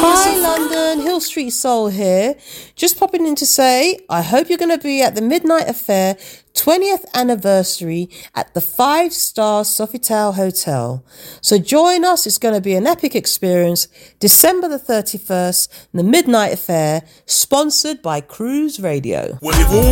Hi London, Hill Street Soul here. Just popping in to say, I hope you're going to be at the Midnight Affair 20th anniversary at the 5-star Sofitel Hotel. So join us, it's going to be an epic experience. December the 31st, the Midnight Affair, sponsored by Cruise Radio.